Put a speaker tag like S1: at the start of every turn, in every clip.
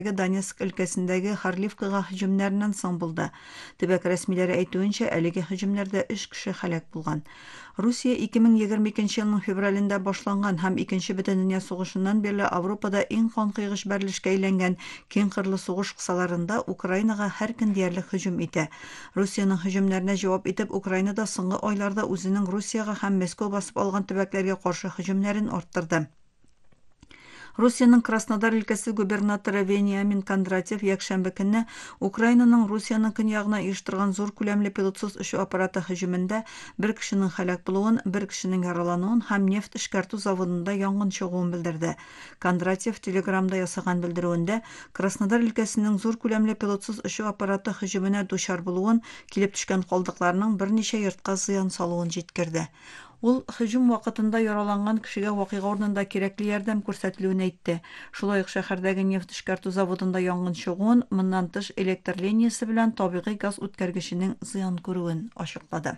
S1: Донецк өлкәсендәге Харливкага һөҗүмнәреннән соң булды. Төбәк рәсмиләре әйтүенчә, әлеге һөҗүмнәрдә 3 кеше һәлак булган. Русия 2022 елның февралендә башланган һәм Икенче бөтендөнья сугышыннан бирле Европада иң канкыйгыч бәрелешкә әйләнгән киң кырлы сугыш кысаларында Украинага һәр көн диярлек һөҗүм итә. Русияның һөҗүмнәренә җавап итеп, Украинада соңгы айларда үзенең Русияга һәм Мәскәү басып алган төбәкләргә каршы һөҗүмнәрен арттырды. Русияның Краснодар өлкәсе губернаторы Вениамин Кондратьев якшәмбе көнне Украинаның Русияның көньягына оештырган зур күләмле пилотсыз очу аппараты һөҗүмендә бер кешенең һәлак булуын, бер кешенең яралануын һәм нефть эшкәртү заводында янгын чыгуын белдерде. Кондратьев телеграмда ясаган белдерүендә Краснодар өлкәсенең зур күләмле пилотсыз очу аппараты һөҗүменә дучар булуын, килеп төшкән калдыкларның берничә йортка зыян салуын җиткерде. Ул һөҗүм вакытында яраланган кешегә вакыйга урынында кирәкле ярдәм күрсәтелүен әйтте. Шулай ук шәһәрдәге нефть эшкәртү заводында янгын чыгуын, моннан тыш электр линиясе белән табигый газ үткәргеченең зыян күрүен ачыклады.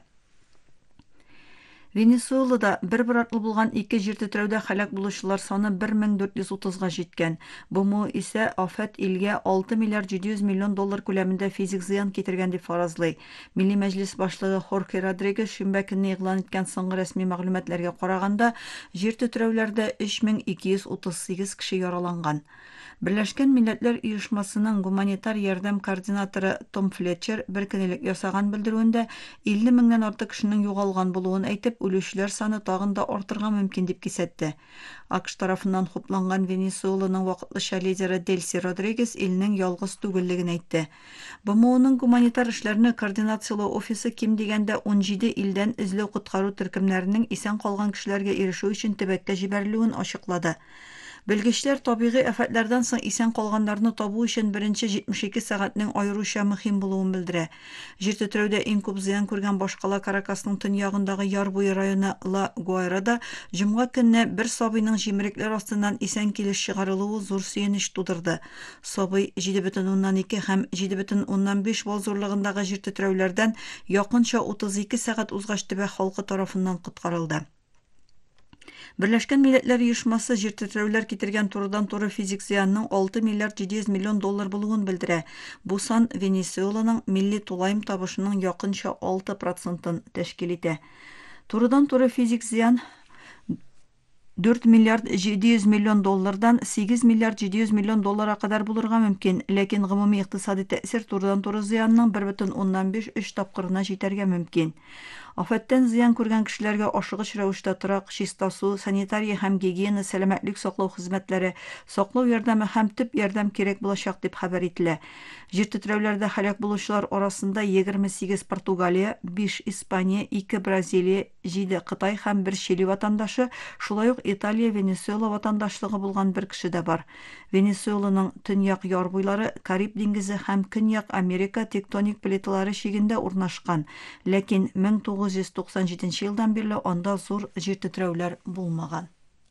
S1: Венесуэлада бер артлы булган 2 җир тетрәүдә һәлак булучылар саны 1430-га җиткән. БМО исә афәт илгә 6 миллиард 700 миллион доллар күләмендә физик зыян китергән дип фаразлый. Милли мәҗлес башлыгы Хорхе Родригес шимбә көнне игълан иткән соңгы рәсми мәгълүматларга караганда, җир тетрәүләрдә 3238 кеше яраланган. Берләшкән Милләтләр оешмасының гуманитар ярдәм координаторы Том Флетчер бер көнлек ясаган белдерүендә 50 меңнән артык кешенең югалган булуын әйтеп, үлүчеләр саны тагын да артырга мөмкин дип кисәтте. АКШ тарафыннан хупланган Венесуэланың вакытлыча лидеры Дельси Родригес илнең ялгыз түгеллеген әйтте. БМОның гуманитар эшләрне координациялау офисы ким дигәндә 17 илдән эзләү-коткару төркемнәренең исән калган кешеләргә ирешү өчен төбәккә җибәрелүен ачыклады. Белгечләр табигый афәтләрдән соң исән калганнарны табу өчен беренче 72 сәгатьнең аеруча мөһим булуын белдерә. Җир тетрәүдә иң күп зыян күргән башкала Каракасның төньягындагы яр буе районы Ла Гуайрада җомга көнне бер сабыйның җимерекләр астыннан исән килеш чыгарылуы зур сөенеч тудырды. Сабый 7,2 һәм 7,5 бал зурлыгындагы җир тетрәүләрдән якынча 32 сәгать узгач төбәк халкы тарафыннан коткарылды. Берләшкән Милләтләр оешмасы җир тетрәүләр китергән турыдан-туры физик зыянның 6 миллиард 700 миллион доллар булуын белдерә. Бу сан Венесуэланың милли тулайым табышының якынча 6%-ын тәшкил итә. Турыдан-туры физик зыян 4 миллиард 700 миллион доллардан 8 миллиард 700 миллион долларга кадәр булырга мөмкин, ләкин гомуми икътисади тәэсир турыдан-туры зыянның 1,5-3 тапкырына җитәргә мөмкин. Афәттән зыян күргән кешеләргә ашыгыч рәвештә торак, чиста су, санитария һәм гигиена, сәламәтлек саклау хезмәтләре, саклау ярдәме һәм төп ярдәм кирәк булачак дип хәбәр ителә. Җир тетрәүләрдә һәлак булучылар арасында 28 Португалия, 5 Испания, 2 Бразилия, 7 Кытай һәм 1 Чили ватандашы, шулай ук Италия, Венесуэла ватандашлыгы булган бер кеше дә бар. Венесуэланың төньяк яр буйлары Кариб диңгезе һәм Көньяк Америка тектоник плиталары шигендә урнашкан, ләкин 1997 елдан бирле анда зур җир тетрәүләр булмаган.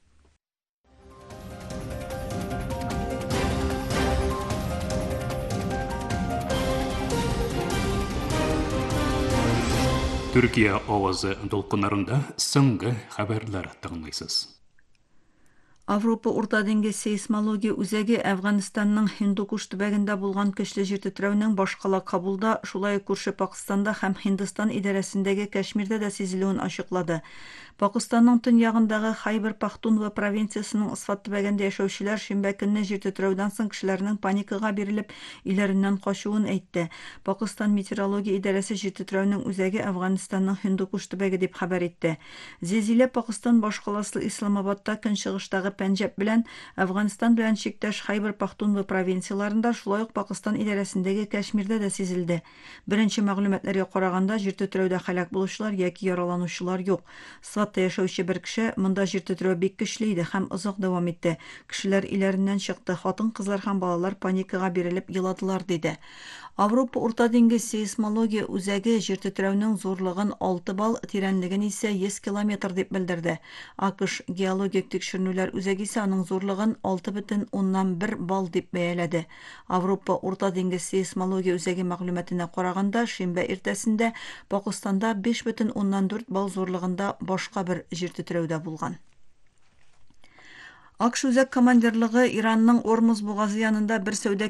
S2: Төркия авазы долкыннарында соңгы хәбәрләр тыңлыйсыз.
S1: Авропа Урта диңгез сейсмология үзәге Әфганстанның Һиндукуш төбәгендә булган көчле җир тетрәүнең башкала Кабулда, шулай ук күрше Пакистанда һәм Һиндстан идарәсендәге Кашмирдә дә сизелүен ачыклады. Пакистанның төньягындагы Хайбер Пахтунва провинциясының Исфат төбәгендә яшәүчеләр шимбә көнне җир тетрәүдән соң кешеләрнең паникага бирелеп, иләреннән качуын әйтте. Пакистан метеорология идарәсе җир тетрәүнең үзәге Әфганстанның Һиндукуш төбәге дип хәбәр итте. Зилзилә Пакистан башкаласы Исламабадта, көнчыгыштагы Пенджаб белән, Әфганстан белән чиктәш Хайбер Пахтунва провинцияларында, шулай ук Пакистан идарәсендәге Кашмирдә дә сизелде. Беренче мәгълүматларга караганда, җир тетрәүдә һәлак булучылар яки яраланучылар юк. Сватта яшәүче бер кеше, монда җир тетрәү бик көчле иде һәм озак дәвам итте. Кешеләр иләреннән чыкты, хатын-кызлар һәм балалар паникага бирелеп еладылар, диде. Авропа Урта диңгез сейсмология үзәге җир тетрәүнең зурлыгын 6 балл, тирәнлеген исә 100 километр дип белдерде. АКШ геологик тикшеренүләр үзәге исә аның зурлыгын 6,1 балл дип бәяләде. Авропа Урта диңгез сейсмология үзәге мәгълүматына караганда, шимбә иртәсендә Пакистанда 5,4 балл зурлыгында башка бер җир тетрәүдә булган. АКШ үзәк командирлыгы Иранның Ормуз бугазы янында бер сәүдә